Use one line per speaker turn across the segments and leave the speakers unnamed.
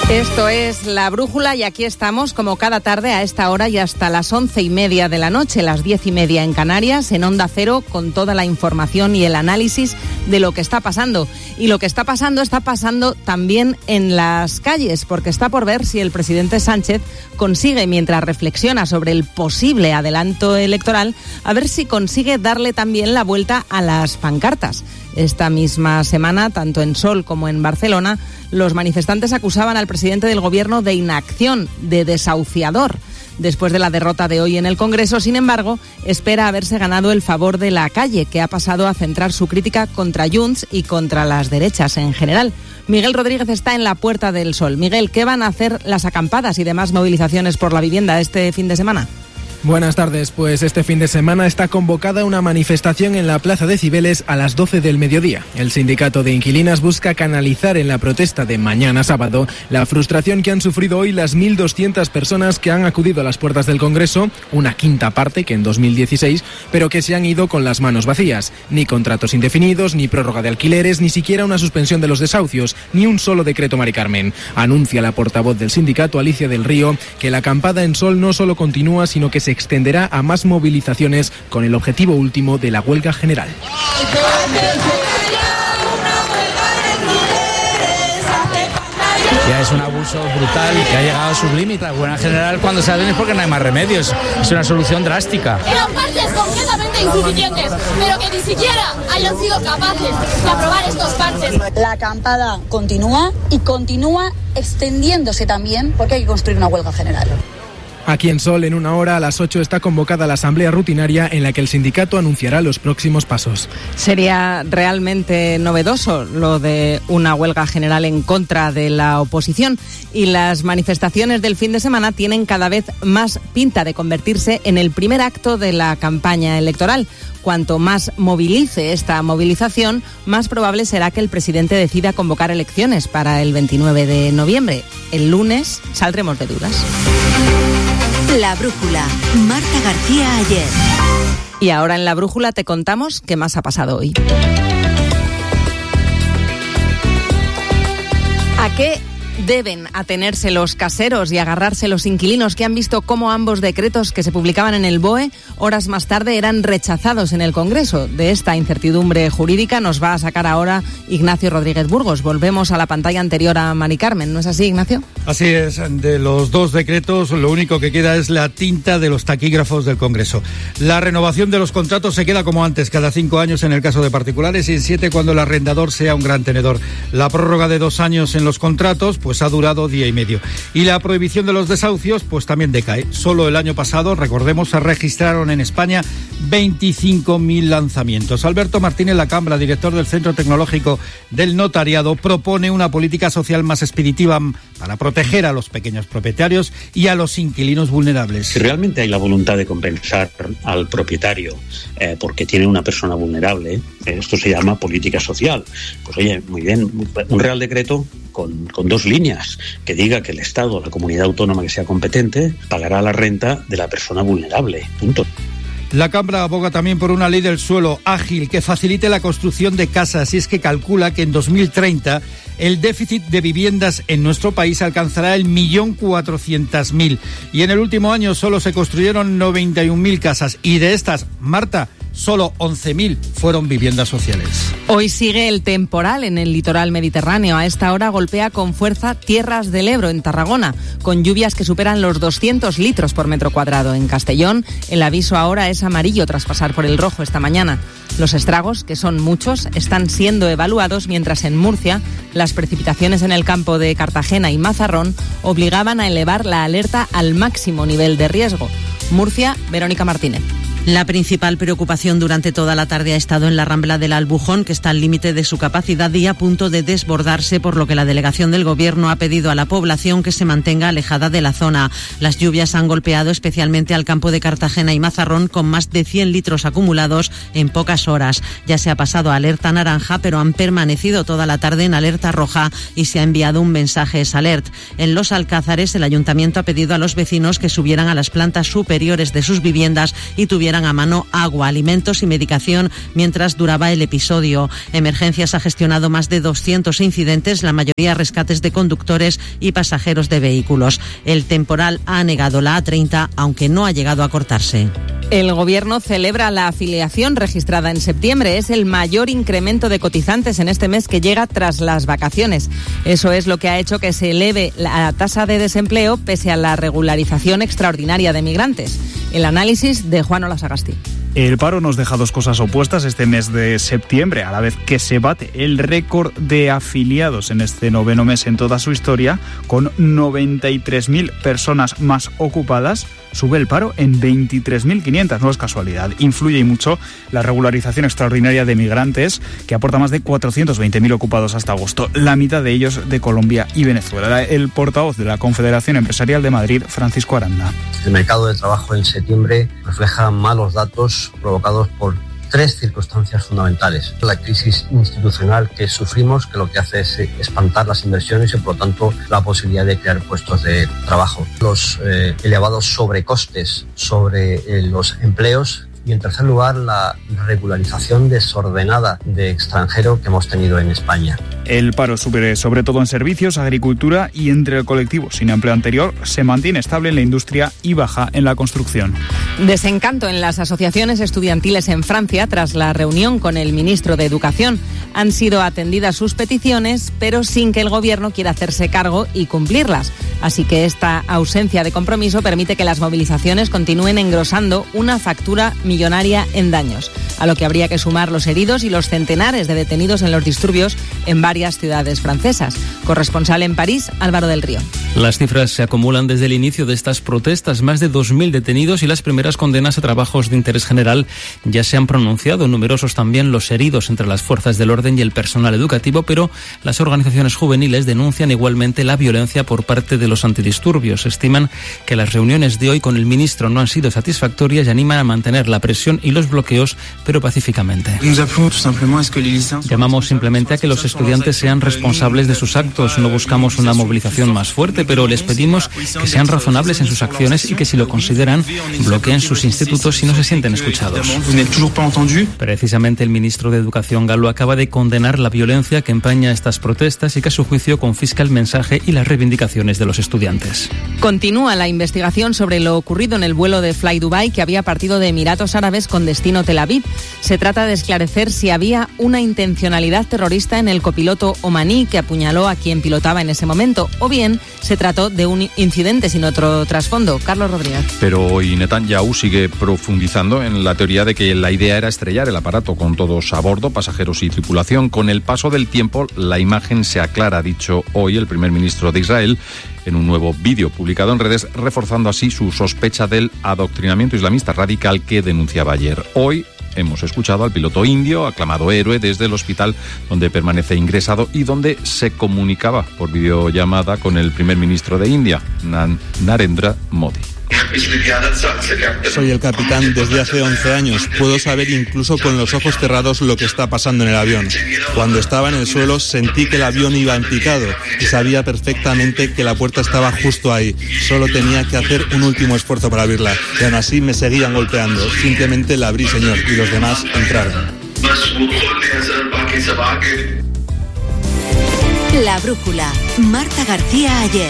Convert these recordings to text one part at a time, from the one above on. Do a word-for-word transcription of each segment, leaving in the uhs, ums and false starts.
Esto es La Brújula y aquí estamos como cada tarde a esta hora y hasta las once y media de la noche, las diez y media en Canarias, en Onda Cero, con toda la información y el análisis de lo que está pasando. Y lo que está pasando está pasando también en las calles, porque está por ver si el presidente Sánchez consigue, mientras reflexiona sobre el posible adelanto electoral, a ver si consigue darle también la vuelta a las pancartas. Esta misma semana, tanto en Sol como en Barcelona, los manifestantes acusaban al presidente del gobierno de inacción, de desahuciador. Después de la derrota de hoy en el Congreso, sin embargo, espera haberse ganado el favor de la calle, que ha pasado a centrar su crítica contra Junts y contra las derechas en general. Miguel Rodríguez está en la Puerta del Sol. Miguel, ¿qué van a hacer las acampadas y demás movilizaciones por la vivienda este fin de semana?
Buenas tardes, pues este fin de semana está convocada una manifestación en la Plaza de Cibeles a las doce del mediodía. El sindicato de inquilinas busca canalizar en la protesta de mañana sábado la frustración que han sufrido hoy las mil doscientas personas que han acudido a las puertas del Congreso, una quinta parte que en dos mil dieciséis, pero que se han ido con las manos vacías. Ni contratos indefinidos, ni prórroga de alquileres, ni siquiera una suspensión de los desahucios, ni un solo decreto Mari Carmen. Anuncia la portavoz del sindicato, Alicia del Río, que la acampada en Sol no solo continúa, sino que se extenderá a más movilizaciones con el objetivo último de la huelga general.
Ya es un abuso brutal que ha llegado a sus límites. La huelga general, cuando se hacen es porque no hay más remedios. Es una solución drástica.
Eran parches completamente insuficientes, pero que ni siquiera hayan sido capaces de aprobar estos parches.
La acampada continúa y continúa extendiéndose también porque hay que construir una huelga general.
Aquí en Sol, en una hora, a las ocho, está convocada la asamblea rutinaria en la que el sindicato anunciará los próximos pasos.
Sería realmente novedoso lo de una huelga general en contra de la oposición, y las manifestaciones del fin de semana tienen cada vez más pinta de convertirse en el primer acto de la campaña electoral. Cuanto más movilice esta movilización, más probable será que el presidente decida convocar elecciones para el veintinueve de noviembre. El lunes saldremos de dudas.
La Brújula, Marta García Ayer.
Y ahora en La Brújula te contamos qué más ha pasado hoy. ¿A qué deben atenerse los caseros y agarrarse los inquilinos que han visto cómo ambos decretos que se publicaban en el B O E horas más tarde eran rechazados en el Congreso? De esta incertidumbre jurídica nos va a sacar ahora Ignacio Rodríguez Burgos. Volvemos a la pantalla anterior a Mari Carmen, ¿no es así, Ignacio?
Así es, de los dos decretos lo único que queda es la tinta de los taquígrafos del Congreso. La renovación de los contratos se queda como antes, cada cinco años en el caso de particulares y en siete cuando el arrendador sea un gran tenedor. La prórroga de dos años en los contratos pues ha durado día y medio. Y la prohibición de los desahucios pues también decae. Solo el año pasado, recordemos, se registraron en España veinticinco mil lanzamientos. Alberto Martínez Lacambra, director del Centro Tecnológico del Notariado, propone una política social más expeditiva para proteger a los pequeños propietarios y a los inquilinos vulnerables.
Si realmente hay la voluntad de compensar al propietario eh, porque tiene una persona vulnerable, eh, esto se llama política social. Pues oye, muy bien, un Real Decreto con, con dos líneas que diga que el Estado o la comunidad autónoma que sea competente pagará la renta de la persona vulnerable. Punto.
La Cámara aboga también por una ley del suelo ágil que facilite la construcción de casas, y es que calcula que en dos mil treinta el déficit de viviendas en nuestro país alcanzará el millón cuatrocientas mil y en el último año solo se construyeron noventa y un mil casas y de estas, Marta, solo once mil fueron viviendas sociales.
Hoy sigue el temporal en el litoral mediterráneo. A esta hora golpea con fuerza Tierras del Ebro, en Tarragona, con lluvias que superan los doscientos litros por metro cuadrado. En Castellón, el aviso ahora es amarillo tras pasar por el rojo esta mañana. Los estragos, que son muchos, están siendo evaluados, mientras en Murcia las precipitaciones en el campo de Cartagena y Mazarrón obligaban a elevar la alerta al máximo nivel de riesgo. Murcia, Verónica Martínez.
La principal preocupación durante toda la tarde ha estado en la Rambla del Albujón, que está al límite de su capacidad y a punto de desbordarse, por lo que la delegación del Gobierno ha pedido a la población que se mantenga alejada de la zona. Las lluvias han golpeado especialmente al campo de Cartagena y Mazarrón, con más de cien litros acumulados en pocas horas. Ya se ha pasado a alerta naranja, pero han permanecido toda la tarde en alerta roja y se ha enviado un mensaje alert. En Los Alcázares, el Ayuntamiento ha pedido a los vecinos que subieran a las plantas superiores de sus viviendas y tuvieran tuvieran a mano agua, alimentos y medicación mientras duraba el episodio. Emergencias ha gestionado más de doscientos incidentes, la mayoría rescates de conductores y pasajeros de vehículos. El temporal ha anegado la A treinta, aunque no ha llegado a cortarse.
El Gobierno celebra la afiliación registrada en septiembre. Es el mayor incremento de cotizantes en este mes que llega tras las vacaciones. Eso es lo que ha hecho que se eleve la tasa de desempleo pese a la regularización extraordinaria de migrantes. El análisis de Juan Olasagasti.
El paro nos deja dos cosas opuestas este mes de septiembre, a la vez que se bate el récord de afiliados en este noveno mes en toda su historia, con noventa y tres mil personas más ocupadas. Sube el paro en veintitrés mil quinientos, no es casualidad. Influye y mucho la regularización extraordinaria de migrantes, que aporta más de cuatrocientos veinte mil ocupados hasta agosto, la mitad de ellos de Colombia y Venezuela. El portavoz de la Confederación Empresarial de Madrid, Francisco Aranda.
El mercado de trabajo en septiembre refleja malos datos provocados por tres circunstancias fundamentales. La crisis institucional que sufrimos, que lo que hace es espantar las inversiones y, por lo tanto, la posibilidad de crear puestos de trabajo. Los eh, elevados sobrecostes sobre eh, los empleos. Y, en tercer lugar, la regularización desordenada de extranjero que hemos tenido en España.
El paro sube sobre todo en servicios, agricultura y entre el colectivo sin empleo anterior. Se mantiene estable en la industria y baja en la construcción.
Desencanto en las asociaciones estudiantiles en Francia tras la reunión con el ministro de Educación. Han sido atendidas sus peticiones, pero sin que el Gobierno quiera hacerse cargo y cumplirlas. Así que esta ausencia de compromiso permite que las movilizaciones continúen engrosando una factura millonaria en daños, a lo que habría que sumar los heridos y los centenares de detenidos en los disturbios en varias ciudades francesas. Corresponsal en París, Álvaro del Río.
Las cifras se acumulan desde el inicio de estas protestas. Más de dos mil detenidos y las primeras condenas a trabajos de interés general ya se han pronunciado. Numerosos también los heridos entre las fuerzas del orden y el personal educativo, pero las organizaciones juveniles denuncian igualmente la violencia por parte de los antidisturbios. Estiman que las reuniones de hoy con el ministro no han sido satisfactorias y animan a mantener la presión y los bloqueos, pero pacíficamente. Llamamos simplemente a que los estudiantes sean responsables de sus actos. No buscamos una movilización más fuerte, pero les pedimos que sean razonables en sus acciones y que, si lo consideran, bloqueen sus institutos si no se sienten escuchados. Precisamente el ministro de Educación galo acaba de condenar la violencia que empaña estas protestas y que, a su juicio, confisca el mensaje y las reivindicaciones de los estudiantes.
Continúa la investigación sobre lo ocurrido en el vuelo de Fly Dubai que había partido de Emiratos Árabes con destino Tel Aviv. Se trata de esclarecer si había una intencionalidad terrorista en el copiloto omaní que apuñaló a quien pilotaba en ese momento, o bien se trató de un incidente sin otro trasfondo. Carlos Rodríguez.
Pero hoy Netanyahu sigue profundizando en la teoría de que la idea era estrellar el aparato con todos a bordo, pasajeros y tripulación. Con el paso del tiempo, la imagen se aclara, ha dicho hoy el primer ministro de Israel en un nuevo vídeo publicado en redes, reforzando así su sospecha del adoctrinamiento islamista radical que denunciaba ayer. Hoy hemos escuchado al piloto indio, aclamado héroe, desde el hospital donde permanece ingresado y donde se comunicaba por videollamada con el primer ministro de India, Narendra Modi.
Soy el capitán desde hace once años. Puedo saber incluso con los ojos cerrados lo que está pasando en el avión. Cuando estaba en el suelo sentí que el avión iba en picado y sabía perfectamente que la puerta estaba justo ahí. Solo tenía que hacer un último esfuerzo para abrirla. Y aún así me seguían golpeando. Simplemente la abrí, señor, y los demás entraron.
La brújula. Marta García Ayer.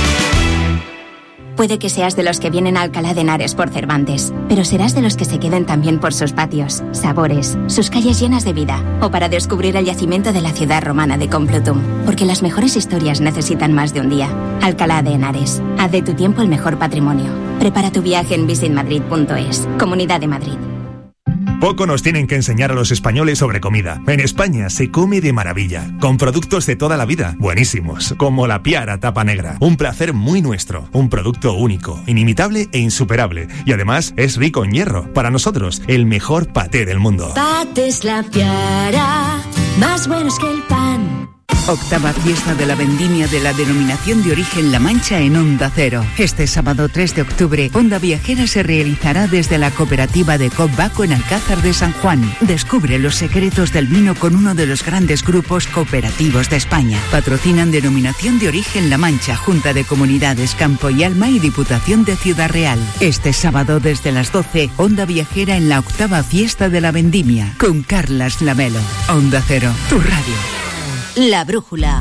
Puede que seas de los que vienen a Alcalá de Henares por Cervantes, pero serás de los que se queden también por sus patios, sabores, sus calles llenas de vida, o para descubrir el yacimiento de la ciudad romana de Complutum, porque las mejores historias necesitan más de un día. Alcalá de Henares, haz de tu tiempo el mejor patrimonio. Prepara tu viaje en visit madrid punto es, Comunidad de Madrid.
Poco nos tienen que enseñar a los españoles sobre comida. En España se come de maravilla, con productos de toda la vida, buenísimos, como la Piara Tapa Negra. Un placer muy nuestro, un producto único, inimitable e insuperable. Y además es rico en hierro. Para nosotros, el mejor paté del mundo.
Patés La Piara, más buenos que el pan. Octava fiesta de la vendimia de la denominación de origen La Mancha en Onda Cero. Este sábado tres de octubre, Onda Viajera se realizará desde la cooperativa de Cop Baco en Alcázar de San Juan. Descubre los secretos del vino con uno de los grandes grupos cooperativos de España. Patrocinan denominación de origen La Mancha, Junta de Comunidades Campo y Alma y Diputación de Ciudad Real. Este sábado desde las doce, Onda Viajera en la octava fiesta de la vendimia con Carlas Lamelo. Onda Cero, tu radio.
La brújula.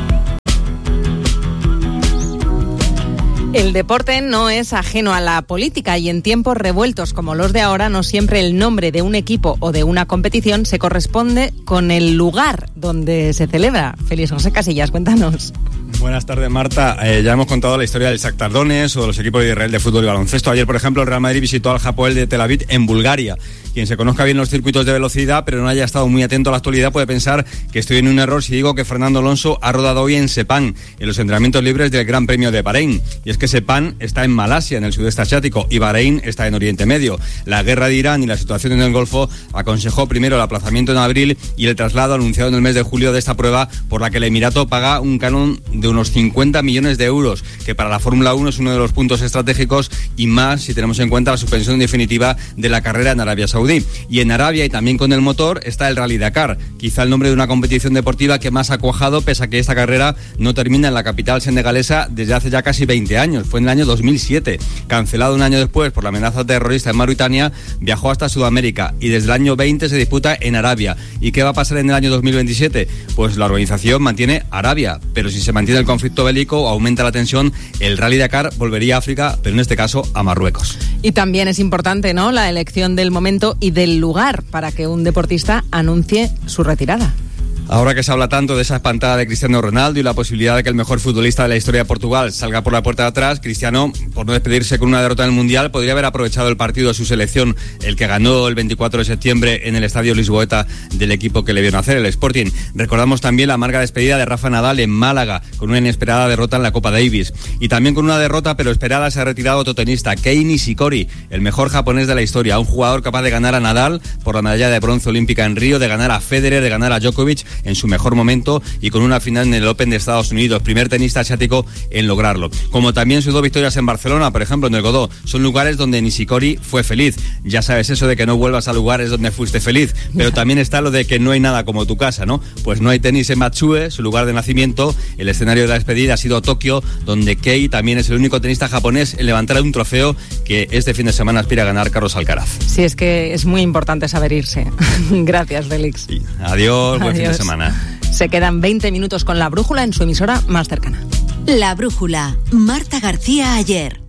El deporte no es ajeno a la política y en tiempos revueltos como los de ahora no siempre el nombre de un equipo o de una competición se corresponde con el lugar donde se celebra. Félix José Casillas, cuéntanos.
Buenas tardes, Marta. Eh, ya hemos contado la historia del Shakhtar Donetsk o de los equipos de Israel de fútbol y baloncesto. Ayer, por ejemplo, el Real Madrid visitó al Hapoel de Tel Aviv en Bulgaria. Quien se conozca bien los circuitos de velocidad, pero no haya estado muy atento a la actualidad, puede pensar que estoy en un error si digo que Fernando Alonso ha rodado hoy en Sepang, en los entrenamientos libres del Gran Premio de Bahrein. Y es que Sepang está en Malasia, en el sudeste asiático, y Bahrein está en Oriente Medio. La guerra de Irán y la situación en el Golfo aconsejó primero el aplazamiento en abril y el traslado anunciado en el mes de julio de esta prueba, por la que el Emirato paga un canon de unos cincuenta millones de euros, que para la Fórmula uno es uno de los puntos estratégicos, y más si tenemos en cuenta la suspensión definitiva de la carrera en Arabia Saudí. Y en Arabia, y también con el motor, está el Rally Dakar, quizá el nombre de una competición deportiva que más ha cuajado, pese a que esta carrera no termina en la capital senegalesa desde hace ya casi veinte años. Fue en el año dos mil siete. Cancelado un año después por la amenaza terrorista en Mauritania, viajó hasta Sudamérica y desde el año veinte se disputa en Arabia. ¿Y qué va a pasar en el año dos mil veintisiete? Pues la organización mantiene Arabia, pero si se mantiene el conflicto bélico o aumenta la tensión, el Rally Dakar volvería a África, pero en este caso a Marruecos.
Y también es importante, ¿no?, la elección del momento y del lugar para que un deportista anuncie su retirada.
Ahora que se habla tanto de esa espantada de Cristiano Ronaldo y la posibilidad de que el mejor futbolista de la historia de Portugal salga por la puerta de atrás, Cristiano, por no despedirse con una derrota en el Mundial, podría haber aprovechado el partido de su selección, el que ganó el veinticuatro de septiembre en el Estadio Lisboeta del equipo que le vio nacer, el Sporting. Recordamos también la amarga despedida de Rafa Nadal en Málaga, con una inesperada derrota en la Copa Davis. Y también con una derrota pero esperada se ha retirado otro tenista, Kei Nishikori, el mejor japonés de la historia, un jugador capaz de ganar a Nadal por la medalla de bronce olímpica en Río, de ganar a Federer, de ganar a Djokovic en su mejor momento y con una final en el Open de Estados Unidos, primer tenista asiático en lograrlo. Como también sus dos victorias en Barcelona, por ejemplo, en el Godó, son lugares donde Nishikori fue feliz. Ya sabes eso de que no vuelvas a lugares donde fuiste feliz, pero también está lo de que no hay nada como tu casa, ¿no? Pues no hay tenis en Matsue, su lugar de nacimiento. El escenario de la despedida ha sido Tokio, donde Kei también es el único tenista japonés en levantar un trofeo que este fin de semana aspira a ganar Carlos Alcaraz.
Sí, es que es muy importante saber irse. Gracias, Félix.
Sí. Adiós, buen
Adiós.
fin de semana.
Se quedan veinte minutos con La Brújula en su emisora más cercana.
La Brújula, Marta García Ayer.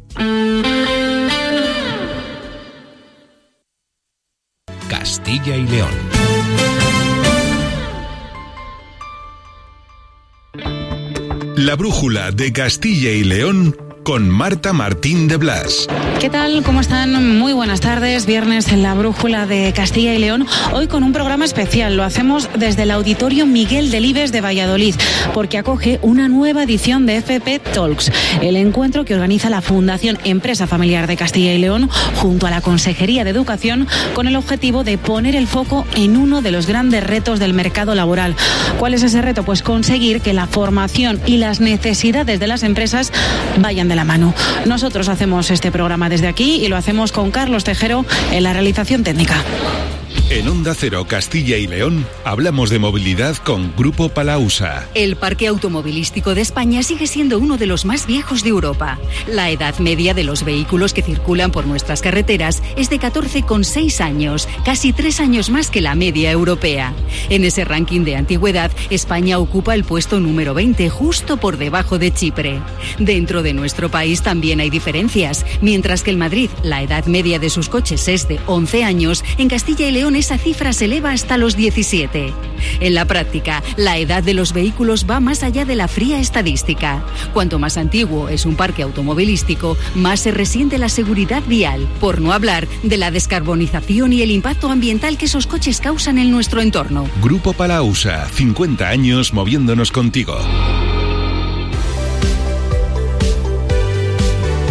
Castilla y León. La Brújula de Castilla y León con Marta Martín de Blas.
¿Qué tal? ¿Cómo están? Muy buenas tardes. Viernes en La Brújula de Castilla y León. Hoy con un programa especial. Lo hacemos desde el Auditorio Miguel Delibes de Valladolid, porque acoge una nueva edición de F P Talks, el encuentro que organiza la Fundación Empresa Familiar de Castilla y León junto a la Consejería de Educación, con el objetivo de poner el foco en uno de los grandes retos del mercado laboral. ¿Cuál es ese reto? Pues conseguir que la formación y las necesidades de las empresas vayan de la mano. Nosotros hacemos este programa desde aquí y lo hacemos con Carlos Tejero en la realización técnica.
En Onda Cero Castilla y León hablamos de movilidad con Grupo Palausa.
El parque automovilístico de España sigue siendo uno de los más viejos de Europa. La edad media de los vehículos que circulan por nuestras carreteras es de catorce coma seis años, casi tres años más que la media europea. En ese ranking de antigüedad, España ocupa el puesto número veinte, justo por debajo de Chipre. Dentro de nuestro país también hay diferencias. Mientras que en Madrid la edad media de sus coches es de once años, en Castilla y León esa cifra se eleva hasta los diecisiete. En la práctica, la edad de los vehículos va más allá de la fría estadística. Cuanto más antiguo es un parque automovilístico, más se resiente la seguridad vial, por no hablar de la descarbonización y el impacto ambiental que esos coches causan en nuestro entorno.
Grupo Palausa, cincuenta años moviéndonos contigo.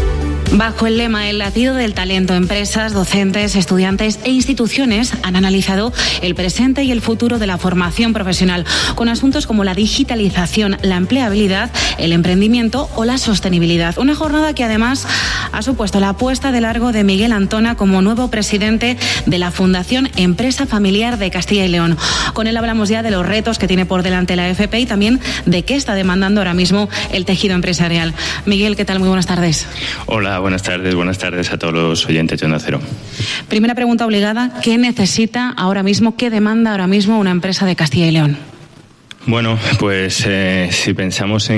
Bajo el lema El latido del talento, empresas, docentes, estudiantes e instituciones han analizado el presente y el futuro de la formación profesional, con asuntos como la digitalización, la empleabilidad, el emprendimiento o la sostenibilidad. Una jornada que además ha supuesto la puesta de largo de Miguel Antona como nuevo presidente de la Fundación Empresa Familiar de Castilla y León. Con él hablamos ya de los retos que tiene por delante la F P y también de qué está demandando ahora mismo el tejido empresarial. Miguel, ¿qué tal? Muy buenas tardes.
Hola, buenas tardes. Buenas tardes a todos los oyentes de Onda Cero.
Primera pregunta obligada. ¿Qué necesita ahora mismo, qué demanda ahora mismo una empresa de Castilla y León?
Bueno, pues eh, si pensamos en